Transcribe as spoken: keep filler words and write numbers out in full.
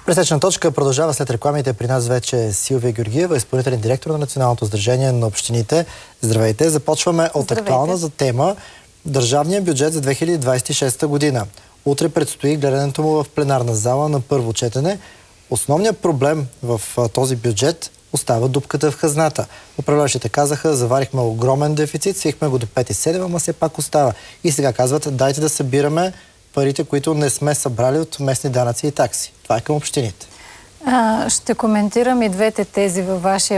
Пресечна точка продължава след рекламите. При нас вече Силвия Георгиева, изпълнителен директор на Националното сдружение на общините. Здравейте! Започваме от Здравейте. актуална за тема държавния бюджет за две хиляди двадесет и шеста година. Утре предстои гледането му в пленарна зала на първо четене. Основният проблем в този бюджет остава дупката в хазната. Управляващите казаха, заварихме огромен дефицит, свихме го до пет цяло и седем, ама все пак остава. И сега казват, дайте да събираме парите, които не сме събрали от местни данъци и такси. Това е към общините. А, ще коментирам и двете тези във вашия